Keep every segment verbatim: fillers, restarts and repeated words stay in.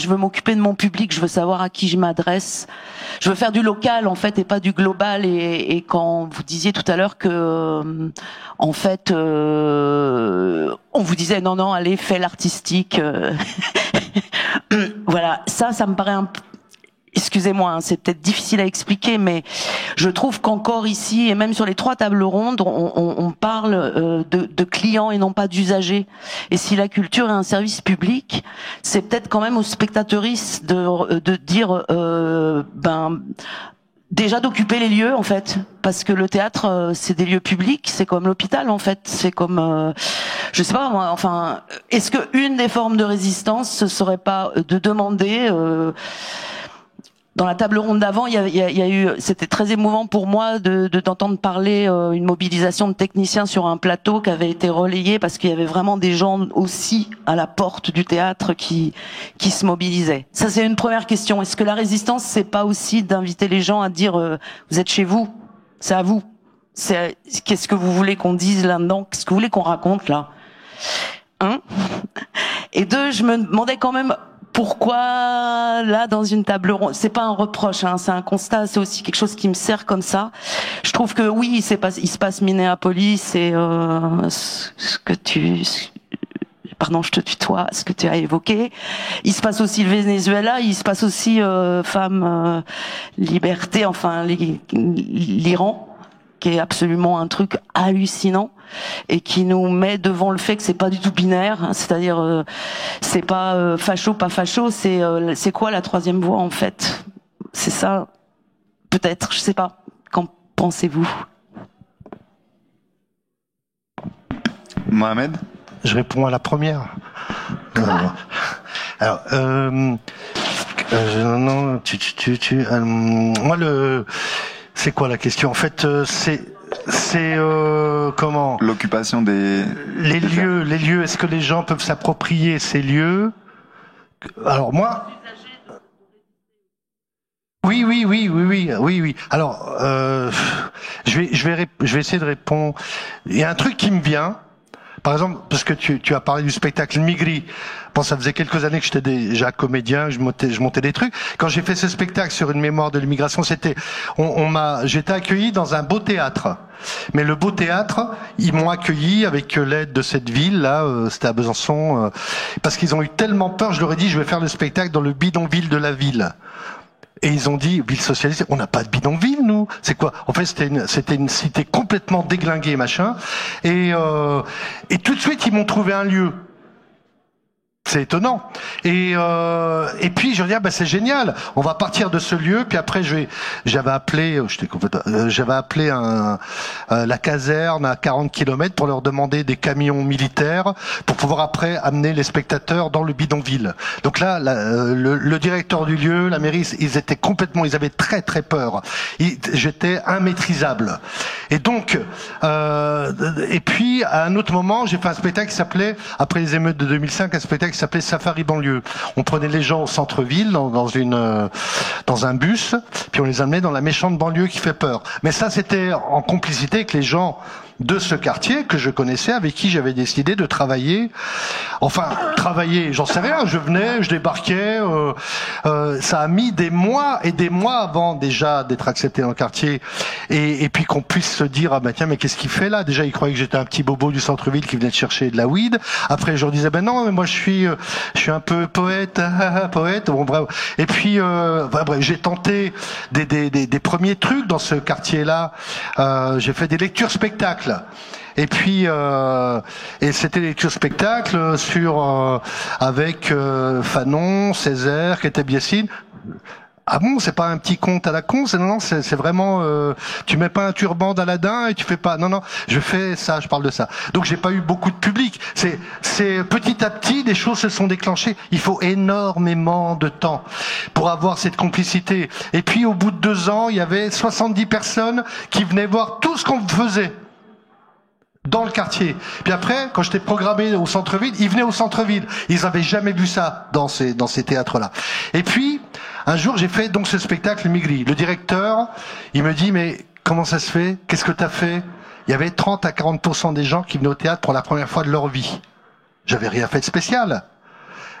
Je veux m'occuper de mon public, je veux savoir à qui je m'adresse. Je veux faire du local en fait et pas du global. Et, et quand vous disiez tout à l'heure que, euh, en fait, euh, on vous disait non non, allez, fais l'artistique. Euh, voilà, ça, ça me paraît un peu. Excusez-moi, hein, c'est peut-être difficile à expliquer, mais je trouve qu'encore ici, et même sur les trois tables rondes, on, on, on parle euh, de, de clients et non pas d'usagers. Et si la culture est un service public, c'est peut-être quand même aux spectateuristes de, de dire, euh, ben, déjà d'occuper les lieux en fait, parce que le théâtre, euh, c'est des lieux publics, c'est comme l'hôpital en fait, c'est comme, euh, je sais pas moi, enfin, est-ce que une des formes de résistance, ce serait pas de demander euh, dans la table ronde d'avant, il y a, il y a, il y a eu, c'était très émouvant pour moi de, de d'entendre parler euh, une mobilisation de techniciens sur un plateau qui avait été relayé parce qu'il y avait vraiment des gens aussi à la porte du théâtre qui qui se mobilisaient. Ça, c'est une première question. Est-ce que la résistance, c'est pas aussi d'inviter les gens à dire euh, vous êtes chez vous, c'est à vous. C'est qu'est-ce que vous voulez qu'on dise là-dedans, qu'est-ce que vous voulez qu'on raconte là, hein? Et deux, je me demandais quand même. Pourquoi là dans une table ronde, c'est pas un reproche, hein, c'est un constat, c'est aussi quelque chose qui me sert comme ça. Je trouve que oui, il, pas, il se passe Minneapolis et euh, ce que tu, pardon, je te tutoie, ce que tu as évoqué. Il se passe aussi le Venezuela, il se passe aussi euh, Femmes, euh, Liberté, enfin l'Iran, qui est absolument un truc hallucinant et qui nous met devant le fait que c'est pas du tout binaire, hein, c'est-à-dire euh, c'est pas euh, facho, pas facho, c'est euh, c'est quoi la troisième voie en fait? C'est ça, peut-être, je sais pas. Qu'en pensez-vous? Mohamed? Je réponds à la première. Ah. Alors, euh, euh, non, non, tu, tu, tu, tu euh, moi le, c'est quoi la question? En fait, euh, c'est C'est euh, comment l'occupation des les lieux, les lieux. Est-ce que les gens peuvent s'approprier ces lieux? Alors moi, oui, oui, oui, oui, oui, oui, oui. Alors, euh, je vais, je vais, je vais essayer de répondre. Il y a un truc qui me vient. Par exemple, parce que tu, tu as parlé du spectacle Migri. Bon, ça faisait quelques années que j'étais déjà comédien, je montais, je montais des trucs. Quand j'ai fait ce spectacle sur une mémoire de l'immigration, c'était, on, on m'a, j'étais accueilli dans un beau théâtre. Mais le beau théâtre, ils m'ont accueilli avec l'aide de cette ville, là, euh, c'était à Besançon, euh, parce qu'ils ont eu tellement peur. Je leur ai dit, je vais faire le spectacle dans le bidonville de la ville. Et ils ont dit, ville socialiste, on n'a pas de bidonville, nous. C'est quoi? En fait, c'était une, c'était une cité complètement déglinguée, machin. Et, euh, et tout de suite, ils m'ont trouvé un lieu. C'est étonnant. Et euh, et puis je veux dire, bah, c'est génial. On va partir de ce lieu. Puis après, je vais, j'avais appelé, j'étais complètement, euh, j'avais appelé un, euh, la caserne à quarante kilomètres pour leur demander des camions militaires pour pouvoir après amener les spectateurs dans le bidonville. Donc là, la, euh, le, le directeur du lieu, la mairie, ils étaient complètement, ils avaient très très peur. Ils, j'étais immaîtrisable. Et donc, euh, et puis à un autre moment, j'ai fait un spectacle qui s'appelait, après les émeutes de deux mille cinq, un spectacle qui s'appelait Safari banlieue. On prenait les gens au centre-ville dans, dans une euh, dans un bus, puis on les amenait dans la méchante banlieue qui fait peur. Mais ça, c'était en complicité avec les gens de ce quartier que je connaissais, avec qui j'avais décidé de travailler. Enfin, travailler, j'en sais rien. Je venais, je débarquais. Euh, euh, ça a mis des mois et des mois avant déjà d'être accepté dans le quartier, et, et puis qu'on puisse se dire ah ben tiens mais qu'est-ce qu'il fait là? Déjà ils croyaient que j'étais un petit bobo du centre-ville qui venait de chercher de la weed. Après je leur disais ben non mais moi je suis euh, je suis un peu poète, poète. Bon bref. Et puis euh, bah, bref, j'ai tenté des, des, des, des premiers trucs dans ce quartier-là. Euh, j'ai fait des lectures spectacles. Et puis euh, et c'était des lectures spectacles sur euh, avec euh, Fanon, Césaire, Keteb Yassine. Ah bon, c'est pas un petit conte à la con, c'est non non, c'est, c'est vraiment euh, tu mets pas un turban d'Aladin et tu fais pas non non, je fais ça, je parle de ça. Donc j'ai pas eu beaucoup de public. C'est c'est petit à petit des choses se sont déclenchées. Il faut énormément de temps pour avoir cette complicité. Et puis au bout de deux ans, il y avait soixante-dix personnes qui venaient voir tout ce qu'on faisait dans le quartier. Puis après, quand j'étais programmé au centre-ville, ils venaient au centre-ville. Ils avaient jamais vu ça dans ces dans ces théâtres-là. Et puis un jour, j'ai fait donc ce spectacle Migri. Le directeur, il me dit mais comment ça se fait? Qu'est-ce que t'as fait? Il y avait trente à quarante pour cent des gens qui venaient au théâtre pour la première fois de leur vie. J'avais rien fait de spécial.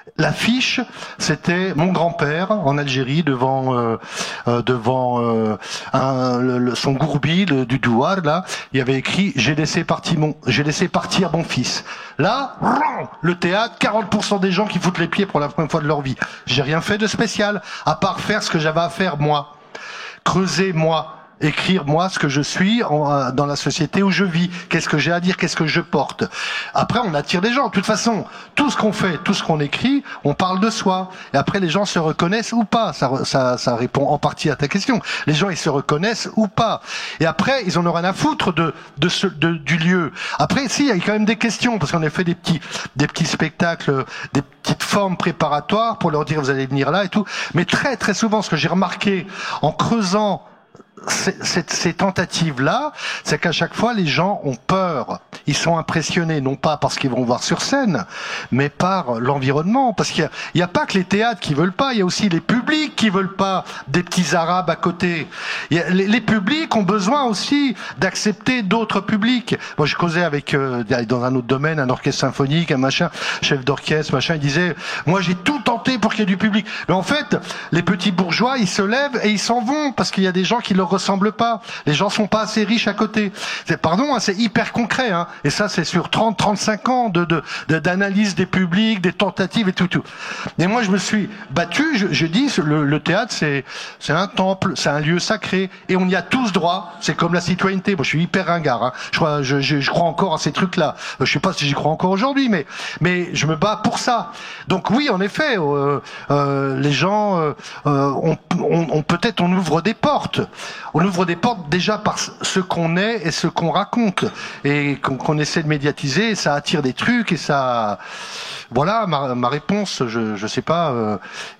L'affiche, c'était mon grand-père en Algérie devant euh, euh, devant euh, un, le, le, son gourbi le, du douar là. Il y avait écrit j'ai laissé partir mon j'ai laissé partir mon fils. Là, le théâtre, quarante pour cent des gens qui foutent les pieds pour la première fois de leur vie. J'ai rien fait de spécial à part faire ce que j'avais à faire moi, creuser moi. Écrire moi ce que je suis en, dans la société où je vis, qu'est-ce que j'ai à dire, qu'est-ce que je porte. Après on attire des gens. De toute façon, tout ce qu'on fait, tout ce qu'on écrit, on parle de soi. Et après les gens se reconnaissent ou pas. Ça, ça, ça répond en partie à ta question. Les gens ils se reconnaissent ou pas. Et après ils en ont rien à foutre de, de, ce, de du lieu. Après si il y a quand même des questions parce qu'on a fait des petits des petits spectacles, des petites formes préparatoires pour leur dire vous allez venir là et tout. Mais très très souvent ce que j'ai remarqué en creusant Ces, ces, ces tentatives-là, c'est qu'à chaque fois, les gens ont peur. Ils sont impressionnés, non pas parce qu'ils vont voir sur scène, mais par l'environnement. Parce qu'il n'y a, a pas que les théâtres qui veulent pas, il y a aussi les publics qui veulent pas des petits arabes à côté. Il y a, les, les publics ont besoin aussi d'accepter d'autres publics. Moi, je causais avec, euh, dans un autre domaine, un orchestre symphonique, un machin, chef d'orchestre, machin, il disait, moi j'ai tout tenté pour qu'il y ait du public. Mais en fait, les petits bourgeois, ils se lèvent et ils s'en vont parce qu'il y a des gens qui leur ressemblent pas. Les gens sont pas assez riches à côté. C'est, pardon, hein, c'est hyper concret, hein. Et ça, c'est sur trente, trente-cinq ans de, de, de, d'analyse des publics, des tentatives et tout, tout. Et moi, je me suis battu, je, je dis, le, le théâtre, c'est, c'est un temple, c'est un lieu sacré, et on y a tous droit. C'est comme la citoyenneté. Moi, je suis hyper ringard, hein. Je crois, je, je, je crois encore à ces trucs-là. Je sais pas si j'y crois encore aujourd'hui, mais, mais je me bats pour ça. Donc oui, en effet, euh, euh, les gens, euh, on, on, on peut-être on ouvre des portes. On ouvre des portes déjà par ce qu'on est et ce qu'on raconte et qu'on, qu'on essaie de médiatiser. Et ça attire des trucs et ça, voilà ma, ma réponse. Je je sais pas euh,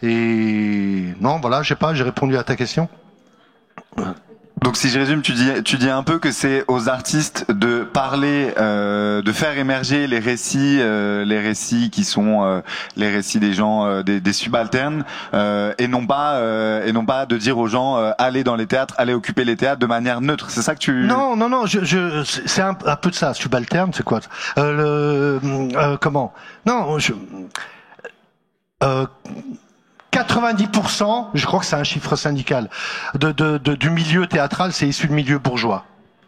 et non voilà, je sais pas. J'ai répondu à ta question. Donc si je résume, tu dis, tu dis un peu que c'est aux artistes de parler, euh, de faire émerger les récits, euh, les récits qui sont euh, les récits des gens, euh, des, des subalternes, euh, et non pas, euh, et non pas de dire aux gens euh, allez dans les théâtres, allez occuper les théâtres de manière neutre. C'est ça que tu. Non, non, non. Je, je c'est un, un peu de ça. Subalterne, c'est quoi euh, le, euh, comment Non, je. Euh, quatre-vingt-dix pour cent, je crois que c'est un chiffre syndical, de, de, de, du milieu théâtral, c'est issu du milieu bourgeois.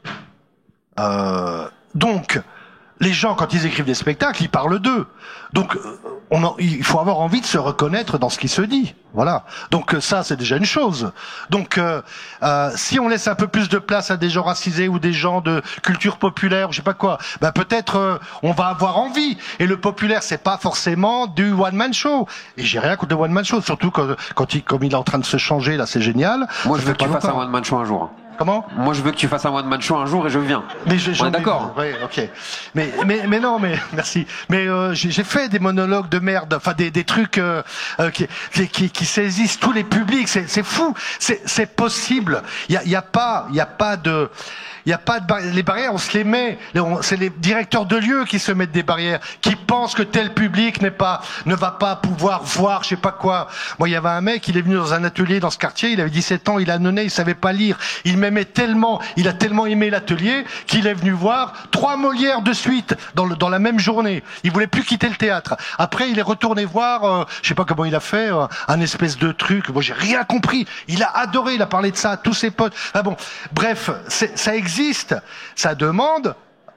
Euh, donc, les gens, quand ils écrivent des spectacles, ils parlent d'eux. Donc, on en, il faut avoir envie de se reconnaître dans ce qui se dit. Voilà. Donc ça, c'est déjà une chose. Donc, euh, euh, si on laisse un peu plus de place à des gens racisés ou des gens de culture populaire, je sais pas quoi, ben peut-être euh, on va avoir envie. Et le populaire, c'est pas forcément du one man show. Et j'ai rien contre le one man show, surtout quand, quand il, comme il est en train de se changer là, c'est génial. Moi, je veux que tu longtemps. fasses un one man show un jour. Comment? Moi, je veux que tu fasses un one man show un jour et je viens. Mais je, on est d'accord. Oui, ok. Mais, mais, mais non, mais merci. Mais euh, j'ai, j'ai fait des monologues de merde, enfin des, des trucs euh, euh, qui, qui, qui saisissent tous les publics. C'est, c'est fou. C'est, c'est possible. Il y a, y a pas, il y a pas de. Il y a pas de barrières. Les barrières, on se les met. C'est les directeurs de lieux qui se mettent des barrières, qui pensent que tel public n'est pas, ne va pas pouvoir voir, je sais pas quoi. Moi, il y avait un mec, il est venu dans un atelier dans ce quartier, il avait dix-sept ans, il a annonné, il savait pas lire. Il m'aimait tellement, il a tellement aimé l'atelier qu'il est venu voir trois Molières de suite dans le, dans la même journée. Il voulait plus quitter le théâtre. Après, il est retourné voir, euh, je sais pas comment il a fait, euh, un espèce de truc. Moi, j'ai rien compris. Il a adoré, il a parlé de ça à tous ses potes. Ah bon, bref, c'est, ça existe. Existe. Ça demande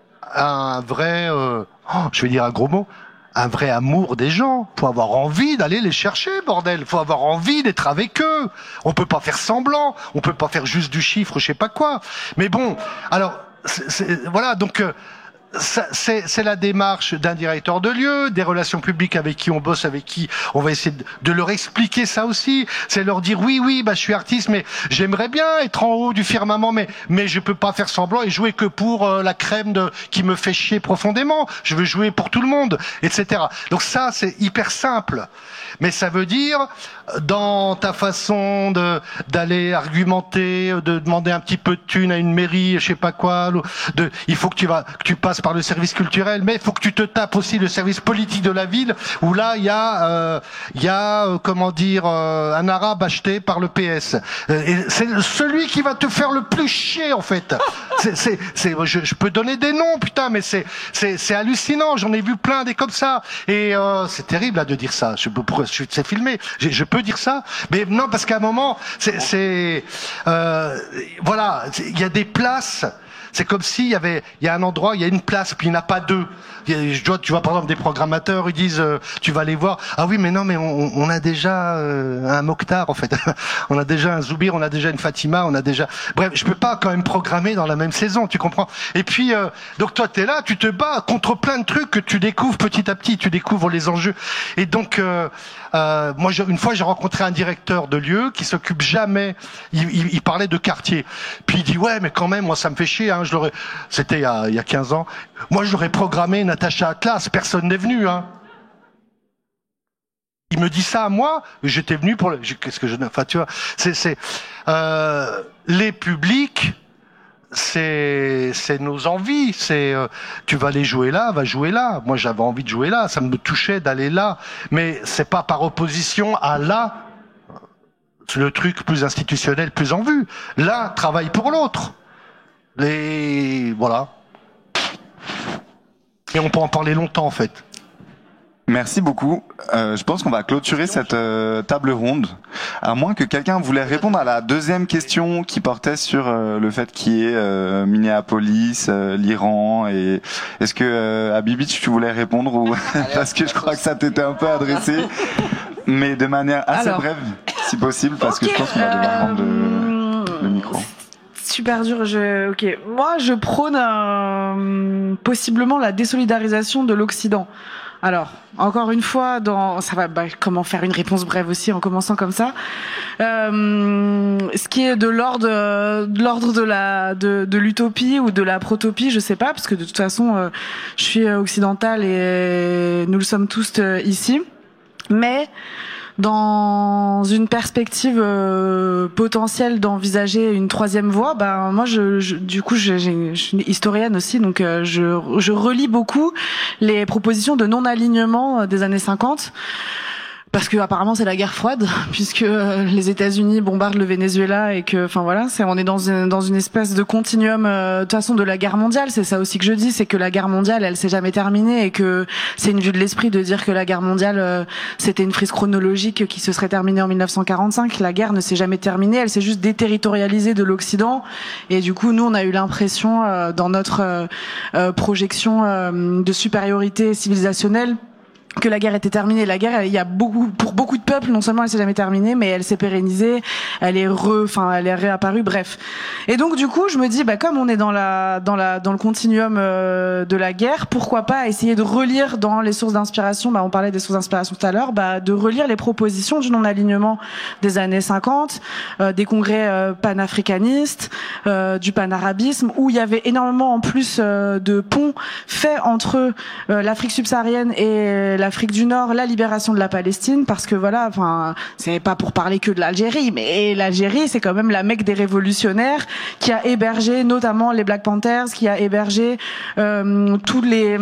un vrai, euh, oh, je vais dire un gros mot, un vrai amour des gens. Faut avoir envie d'aller les chercher, bordel. Faut avoir envie d'être avec eux. On peut pas faire semblant. On peut pas faire juste du chiffre, je sais pas quoi. Mais bon, alors, c'est, c'est, voilà, donc. Euh, Ça, c'est, c'est la démarche d'un directeur de lieu, des relations publiques avec qui on bosse, avec qui on va essayer de, de leur expliquer ça aussi. C'est leur dire oui, oui, bah je suis artiste, mais j'aimerais bien être en haut du firmament, mais mais je peux pas faire semblant et jouer que pour euh, la crème de qui me fait chier profondément. Je veux jouer pour tout le monde, et cetera. Donc ça, c'est hyper simple, mais ça veut dire dans ta façon de d'aller argumenter, de demander un petit peu de thune à une mairie, je sais pas quoi, de il faut que tu vas que tu passes par le service culturel, mais il faut que tu te tapes aussi le service politique de la ville, où là il y a, euh, il y a, euh, comment dire, euh, un arabe acheté par le P S. Euh, et c'est celui qui va te faire le plus chier en fait. C'est, c'est, c'est, je, je peux donner des noms, putain, mais c'est, c'est, c'est hallucinant. J'en ai vu plein des comme ça, et euh, c'est terrible là de dire ça. Je peux, je, c'est filmé. Je, je peux dire ça, mais non, parce qu'à un moment, c'est, c'est euh, voilà, il y a des places. C'est comme s'il y avait, il y a un endroit, il y a une place, puis il n'y en a pas deux. Il y a, je dois, tu vois, par exemple, des programmateurs, ils disent, euh, tu vas aller voir. Ah oui, mais non, mais on, on a déjà euh, un Mokhtar, en fait. On a déjà un Zoubir, on a déjà une Fatima, on a déjà. Bref, je peux pas quand même programmer dans la même saison, tu comprends. Et puis, euh, donc toi, t'es là, tu te bats contre plein de trucs que tu découvres petit à petit, tu découvres les enjeux. Et donc, euh, euh, moi, je, une fois, j'ai rencontré un directeur de lieu qui s'occupe jamais. Il, il, il parlait de quartier. Puis il dit, ouais, mais quand même, moi, ça me fait chier. Hein, je l'aurais. C'était il y a, il y a quinze ans. Moi, je l'aurais programmé Natacha Atlas. Personne n'est venu. Hein. Il me dit ça à moi. J'étais venu pour. Le... Qu'est-ce que je. Enfin, tu vois, c'est, c'est euh, les publics. C'est, c'est nos envies. C'est, euh, tu vas aller jouer là, va jouer là. Moi, j'avais envie de jouer là. Ça me touchait d'aller là. Mais c'est pas par opposition à là. Le truc plus institutionnel, plus en vue. Là, travaille pour l'autre. Les voilà. Et on peut en parler longtemps en fait. Merci beaucoup. Euh, je pense qu'on va clôturer cette euh, table ronde, à moins que quelqu'un voulait répondre à la deuxième question qui portait sur euh, le fait qu'il y ait euh, Minneapolis, euh, l'Iran. Et est-ce que euh, Habibi, tu voulais répondre ou parce que je crois que ça t'était un peu adressé, mais de manière assez Alors, brève, si possible, parce okay, que je pense qu'on va devoir prendre le, le micro. Super dur. Je, ok. Moi, je prône euh, possiblement la désolidarisation de l'Occident. Alors, encore une fois, dans ça va. Bah, comment faire une réponse brève aussi en commençant comme ça. Euh, ce qui est de l'ordre, de l'ordre de la, de, de l'utopie ou de la protopie, je sais pas, parce que de toute façon, euh, je suis occidentale et nous le sommes tous euh, ici. Mais dans une perspective euh, potentielle d'envisager une troisième voie, ben moi je, je du coup je, je, je suis historienne aussi, donc euh, je, je relis beaucoup les propositions de non-alignement des années cinquante. Parce que apparemment c'est la guerre froide, puisque les États-Unis bombardent le Venezuela et que, enfin voilà, c'est on est dans une dans une espèce de continuum euh, de toute façon de la guerre mondiale. C'est ça aussi que je dis, c'est que la guerre mondiale, elle s'est jamais terminée et que c'est une vue de l'esprit de dire que la guerre mondiale euh, c'était une frise chronologique qui se serait terminée en mille neuf cent quarante-cinq. La guerre ne s'est jamais terminée, elle s'est juste déterritorialisée de l'Occident. Et du coup, nous on a eu l'impression euh, dans notre euh, euh, projection euh, de supériorité civilisationnelle que la guerre était terminée. La guerre, il y a beaucoup, pour beaucoup de peuples, non seulement elle s'est jamais terminée, mais elle s'est pérennisée, elle est re, enfin, elle est réapparue, bref. Et donc, du coup, je me dis, bah, comme on est dans la, dans la, dans le continuum euh, de la guerre, pourquoi pas essayer de relire dans les sources d'inspiration, bah, on parlait des sources d'inspiration tout à l'heure, bah, de relire les propositions du non-alignement des années cinquante, euh, des congrès euh, panafricanistes, euh, du panarabisme, où il y avait énormément, en plus, euh, de ponts faits entre euh, l'Afrique subsaharienne et la l'Afrique du Nord, la libération de la Palestine, parce que voilà, enfin, c'est pas pour parler que de l'Algérie, mais l'Algérie, c'est quand même la Mecque des révolutionnaires qui a hébergé notamment les Black Panthers, qui a hébergé euh, tous les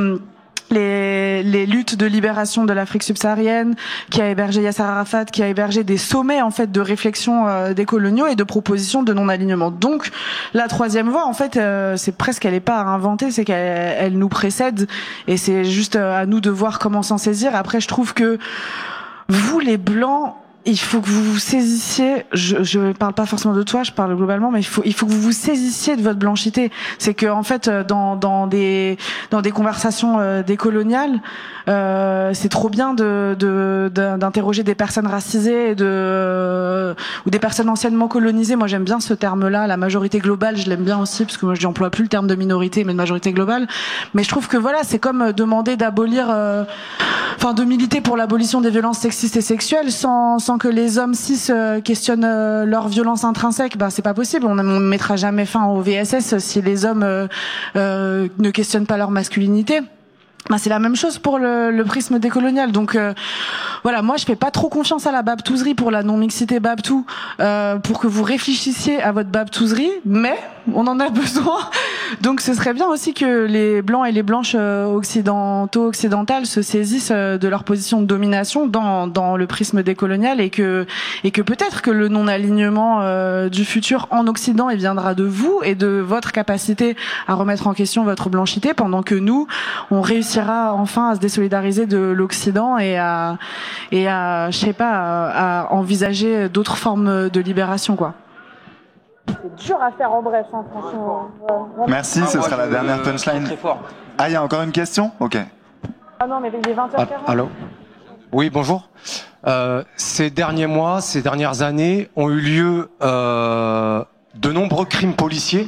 Les, les luttes de libération de l'Afrique subsaharienne, qui a hébergé Yasser Arafat, qui a hébergé des sommets en fait de réflexion euh, des coloniaux et de propositions de non-alignement. Donc la troisième voie, en fait, euh, c'est presque, elle est pas à inventer, c'est qu'elle elle nous précède et c'est juste à nous de voir comment s'en saisir. Après, je trouve que vous, les Blancs, il faut que vous vous saisissiez, je je parle pas forcément de toi, je parle globalement, mais il faut il faut que vous vous saisissiez de votre blanchité. C'est que en fait dans dans des dans des conversations euh, décoloniales, euh, c'est trop bien de de d'interroger des personnes racisées et de euh, ou des personnes anciennement colonisées. Moi j'aime bien ce terme-là, la majorité globale, je l'aime bien aussi parce que moi je n'emploie plus le terme de minorité mais de majorité globale. Mais je trouve que voilà, c'est comme demander d'abolir euh, enfin de militer pour l'abolition des violences sexistes et sexuelles sans sans que les hommes cis euh, questionnent euh, leur violence intrinsèque. Ben c'est pas possible, on ne mettra jamais fin au V S S si les hommes euh, euh, ne questionnent pas leur masculinité. Ben, c'est la même chose pour le, le prisme décolonial. Donc euh, voilà, moi je fais pas trop confiance à la babtouserie pour la non-mixité babtou, euh, pour que vous réfléchissiez à votre babtouserie, mais on en a besoin Donc ce serait bien aussi que les blancs et les blanches occidentaux, occidentales se saisissent de leur position de domination dans dans le prisme décolonial et que et que peut-être que le non-alignement euh, du futur en Occident il viendra de vous et de votre capacité à remettre en question votre blanchité, pendant que nous on réussira enfin à se désolidariser de l'Occident et à et à je sais pas à, à envisager d'autres formes de libération, quoi. C'est dur à faire en bref, hein, franchement. Ouais. Merci, ce sera la dernière punchline. Ah, il y a encore une question? Ok. Ah non, mais il est vingt heures quarante. Ah, allô? Oui, bonjour. Euh, ces derniers mois, ces dernières années ont eu lieu euh, de nombreux crimes policiers.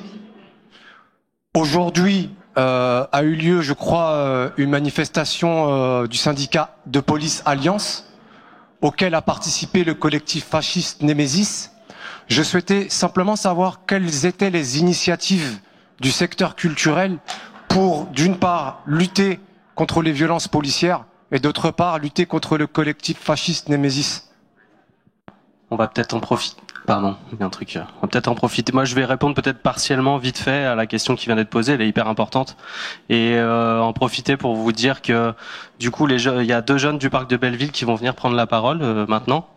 Aujourd'hui euh, a eu lieu, je crois, euh, une manifestation euh, du syndicat de police Alliance, auquel a participé le collectif fasciste Némésis. Je souhaitais simplement savoir quelles étaient les initiatives du secteur culturel pour, d'une part, lutter contre les violences policières et d'autre part, lutter contre le collectif fasciste Némésis. On va peut-être en profiter. Pardon, il y a un truc. On va peut-être en profiter. Moi, je vais répondre peut-être partiellement, vite fait, à la question qui vient d'être posée. Elle est hyper importante. Et euh, en profiter pour vous dire que, du coup, les jeux, il y a deux jeunes du parc de Belleville qui vont venir prendre la parole euh, maintenant.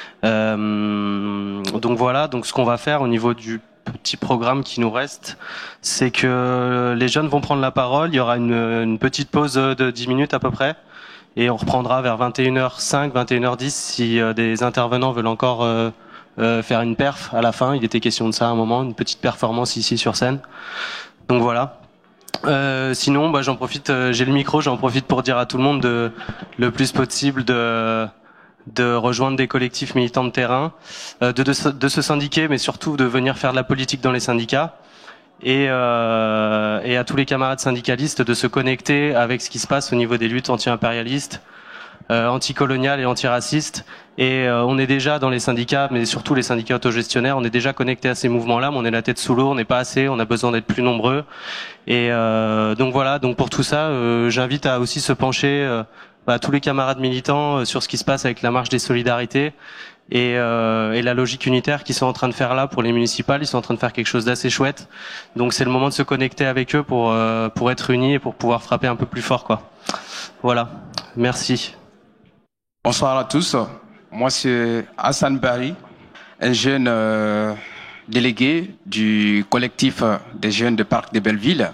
Euh, donc voilà. Donc ce qu'on va faire au niveau du petit programme qui nous reste, c'est que les jeunes vont prendre la parole. Il y aura une, une petite pause de dix minutes à peu près. Et on reprendra vers vingt et une heures cinq, vingt et une heures dix si euh, des intervenants veulent encore euh, euh, faire une perf à la fin. Il était question de ça à un moment, une petite performance ici sur scène. Donc voilà. Euh, sinon, bah, j'en profite, euh, j'ai le micro, j'en profite pour dire à tout le monde de le plus possible de de rejoindre des collectifs militants de terrain, euh, de, de, de se syndiquer, mais surtout de venir faire de la politique dans les syndicats. Et, euh, et à tous les camarades syndicalistes de se connecter avec ce qui se passe au niveau des luttes anti-impérialistes, euh, anticoloniales et antiracistes. Et euh, on est déjà dans les syndicats, mais surtout les syndicats autogestionnaires, on est déjà connectés à ces mouvements-là, mais on est la tête sous l'eau, on n'est pas assez, on a besoin d'être plus nombreux. Et euh, donc voilà, donc pour tout ça, euh, j'invite à aussi se pencher, euh, bah, tous les camarades militants euh, sur ce qui se passe avec la marche des solidarités. Et, euh, et la logique unitaire qu'ils sont en train de faire là pour les municipales, ils sont en train de faire quelque chose d'assez chouette. Donc c'est le moment de se connecter avec eux pour euh, pour être unis et pour pouvoir frapper un peu plus fort, quoi. Voilà. Merci. Bonsoir à tous. Moi c'est Hassan Bari, un jeune euh, délégué du collectif des jeunes de Parc de Belleville.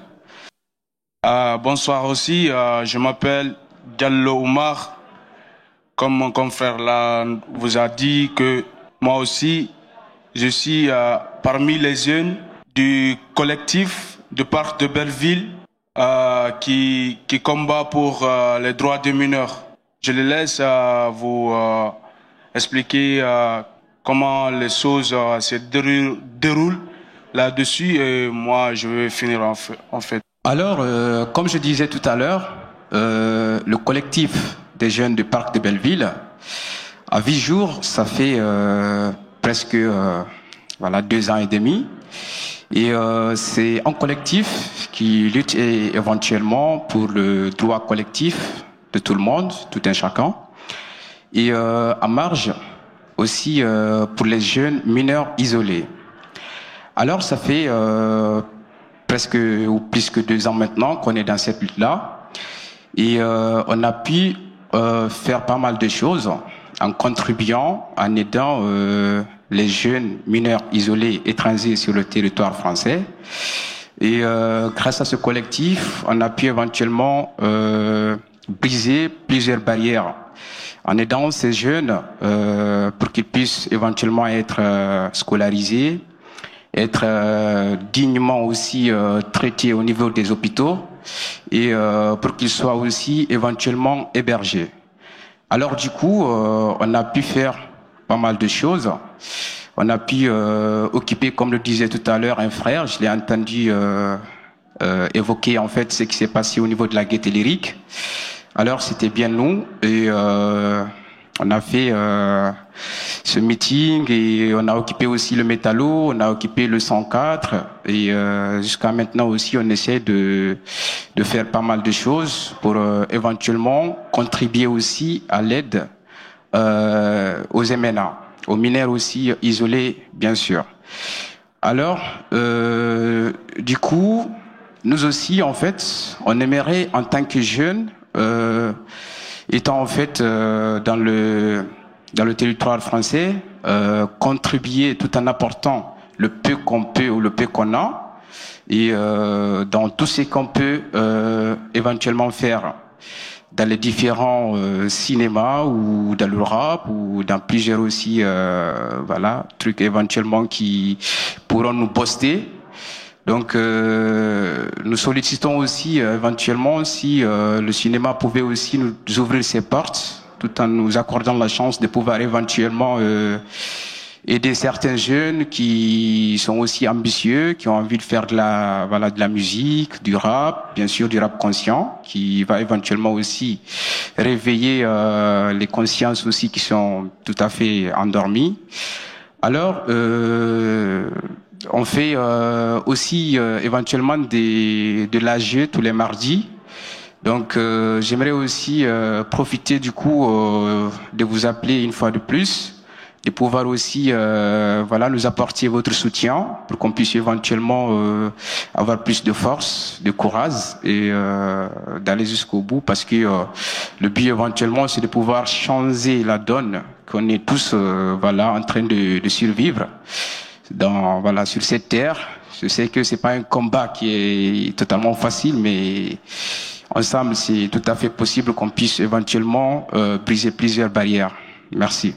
Euh, bonsoir aussi. Euh, je m'appelle Diallo Oumar. Comme mon confrère là vous a dit que moi aussi, je suis euh, parmi les jeunes du collectif de Parc de Belleville euh, qui, qui combat pour euh, les droits des mineurs. Je les laisse euh, vous euh, expliquer euh, comment les choses euh, se déroulent là-dessus et moi je vais finir en fait. En fait. Alors, euh, comme je disais tout à l'heure, euh, le collectif des jeunes du Parc de Belleville, à huit jours, ça fait euh, presque euh, voilà deux ans et demi. Et euh, c'est un collectif qui lutte éventuellement pour le droit collectif de tout le monde, tout un chacun. Et euh, à marge aussi euh, pour les jeunes mineurs isolés. Alors ça fait euh, presque ou plus que deux ans maintenant qu'on est dans cette lutte-là. Et euh, on a pu Euh, faire pas mal de choses en contribuant, en aidant euh, les jeunes mineurs isolés étrangers sur le territoire français. Et euh, grâce à ce collectif, on a pu éventuellement euh, briser plusieurs barrières en aidant ces jeunes euh, pour qu'ils puissent éventuellement être euh, scolarisés, être euh, dignement aussi euh, traités au niveau des hôpitaux et euh, pour qu'ils soient aussi éventuellement hébergés. Alors du coup, euh, on a pu faire pas mal de choses. On a pu euh, occuper, comme le disait tout à l'heure un frère, je l'ai entendu euh, euh, évoquer en fait ce qui s'est passé au niveau de la Gaîté Lyrique. Alors c'était bien nous et euh, on a fait euh, ce meeting et on a occupé aussi le métallo, on a occupé le cent quatre et euh, jusqu'à maintenant aussi on essaie de de faire pas mal de choses pour euh, éventuellement contribuer aussi à l'aide euh, aux M N A, aux mineurs aussi isolés bien sûr. Alors euh, du coup nous aussi, en fait, on aimerait, en tant que jeunes, euh, étant en fait euh, dans le dans le territoire français, euh, contribuer tout en apportant le peu qu'on peut ou le peu qu'on a, et euh, dans tout ce qu'on peut euh, éventuellement faire dans les différents euh, cinémas ou dans le rap ou dans plusieurs aussi euh, voilà trucs éventuellement qui pourront nous poster. Donc euh, nous sollicitons aussi euh, éventuellement si euh, le cinéma pouvait aussi nous ouvrir ses portes tout en nous accordant la chance de pouvoir éventuellement euh, aider certains jeunes qui sont aussi ambitieux, qui ont envie de faire de la voilà de la musique, du rap, bien sûr du rap conscient, qui va éventuellement aussi réveiller euh, les consciences aussi qui sont tout à fait endormies. Alors euh, on fait euh, aussi euh, éventuellement des, de l'A G tous les mardis. Donc euh, j'aimerais aussi euh, profiter du coup euh, de vous appeler une fois de plus, de pouvoir aussi euh, voilà nous apporter votre soutien pour qu'on puisse éventuellement euh, avoir plus de force, de courage et euh, d'aller jusqu'au bout, parce que euh, le but éventuellement c'est de pouvoir changer la donne qu'on est tous euh, voilà en train de, de survivre dans voilà sur cette terre. Je sais que c'est pas un combat qui est totalement facile, mais ensemble c'est tout à fait possible qu'on puisse éventuellement euh, briser plusieurs barrières. Merci.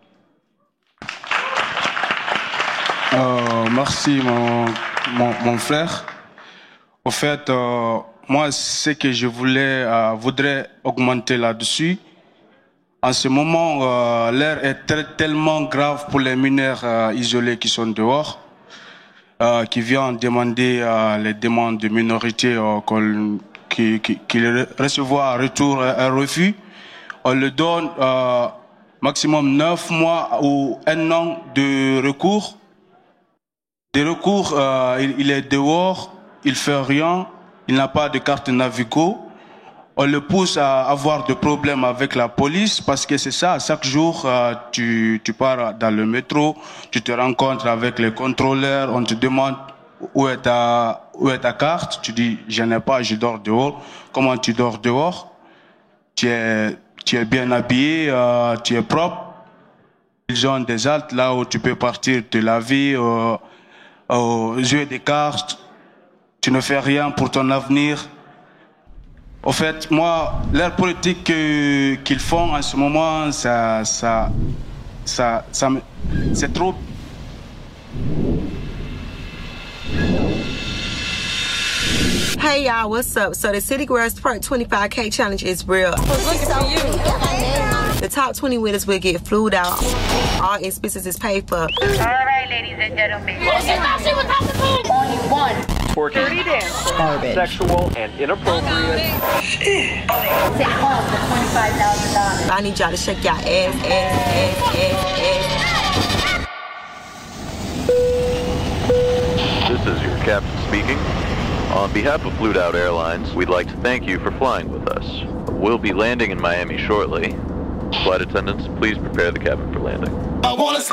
Euh, merci mon, mon, mon frère. Au fait, euh, moi ce que je voulais, euh, voudrais augmenter là-dessus. En ce moment, euh, l'air est tellement grave pour les mineurs euh, isolés qui sont dehors, euh, qui viennent demander euh, les demandes de minorité, euh, qui, qui, qui recevoir en retour un refus. On le donne euh, maximum neuf mois ou un an de recours. Des recours, euh, il, il est dehors, il fait rien, il n'a pas de carte Navigo. On le pousse à avoir des problèmes avec la police parce que c'est ça, chaque jour euh, tu, tu pars dans le métro, tu te rencontres avec les contrôleurs, on te demande où est ta, où est ta carte, tu dis je n'ai pas, je dors dehors. Comment tu dors dehors? Tu es, tu es bien habillé, euh, tu es propre. Ils ont des haltes là où tu peux partir te laver, euh, euh, jouer des cartes, tu ne fais rien pour ton avenir. Au fait, moi, l'air politique que, qu'ils font en ce moment, ça, ça, ça, ça, c'est trop. Hey y'all, what's up? So the City Girls Perk twenty-five K challenge is real. The top twenty winners will get flued out. All expenses is paid for. All right, ladies and gentlemen. Only one. Twerking, dirty dance, garbage, sexual and inappropriate. Shit. Take home for twenty-five thousand dollars. I need y'all to shake y'all ass, ass, ass, ass, ass. This is your captain speaking. On behalf of Flued Out Airlines, we'd like to thank you for flying with us. We'll be landing in Miami shortly. Flight attendants, please prepare the cabin for landing. I wanna